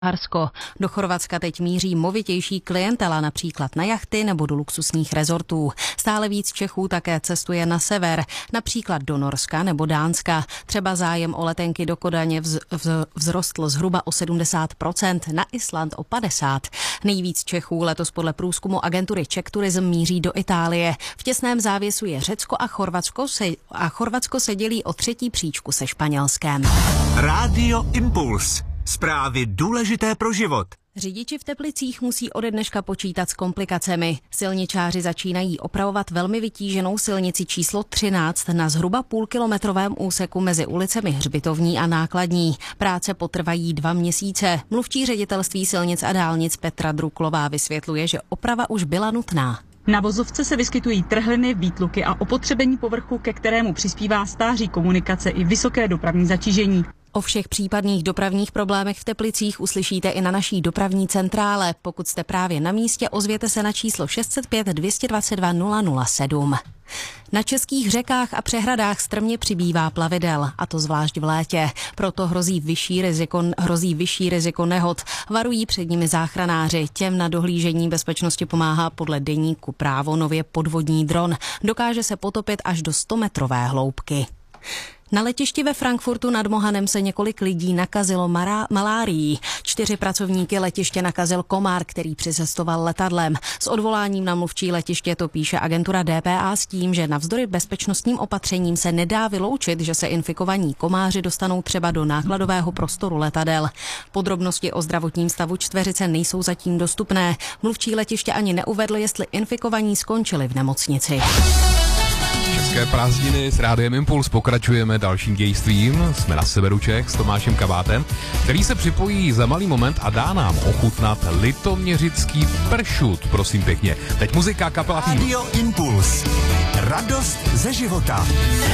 Bulharsko. Do Chorvatska teď míří movitější klientela, například na jachty nebo do luxusních rezortů. Stále víc Čechů také cestuje na sever, například do Norska nebo Dánska. Třeba zájem o letenky do Kodaně vzrostl zhruba o 70%, na Island o 50%. Nejvíc Čechů letos podle průzkumu agentury Czech Tourism míří do Itálie. V těsném závěsu je Řecko a Chorvatsko se dělí o třetí příčku se Španělskem. Rádio Impuls. Zprávy důležité pro život. Řidiči v Teplicích musí ode dneška počítat s komplikacemi. Silničáři začínají opravovat velmi vytíženou silnici číslo 13 na zhruba půlkilometrovém úseku mezi ulicemi Hřbitovní a Nákladní. Práce potrvají 2 měsíce. Mluvčí ředitelství silnic a dálnic Petra Druklová vysvětluje, že oprava už byla nutná. Na vozovce se vyskytují trhliny, výtluky a opotřebení povrchu, ke kterému přispívá stáří komunikace i vysoké dopravní zatížení. O všech případných dopravních problémech v Teplicích uslyšíte i na naší dopravní centrále. Pokud jste právě na místě, ozvěte se na číslo 605 222 007. Na českých řekách a přehradách strmě přibývá plavidel, a to zvlášť v létě. Proto hrozí vyšší riziko nehod. Varují před nimi záchranáři. Těm na dohlížení bezpečnosti pomáhá podle deníku Právo nově podvodní dron. Dokáže se potopit až do 100metrové hloubky. Na letišti ve Frankfurtu nad Mohanem se několik lidí nakazilo malárií. 4 pracovníky letiště nakazil komár, který přicestoval letadlem. S odvoláním na mluvčí letiště to píše agentura DPA s tím, že navzdory bezpečnostním opatřením se nedá vyloučit, že se infikovaní komáři dostanou třeba do nákladového prostoru letadel. Podrobnosti o zdravotním stavu čtveřice nejsou zatím dostupné. Mluvčí letiště ani neuvedl, jestli infikovaní skončili v nemocnici. České prázdniny s Rádiem Impuls pokračujeme dalším dějstvím. Jsme na severu Čech s Tomášem Kabátem, který se připojí za malý moment a dá nám ochutnat litoměřický pršut, prosím pěkně. Teď muzika, kapela Tým. Rádio Impuls. Radost ze života.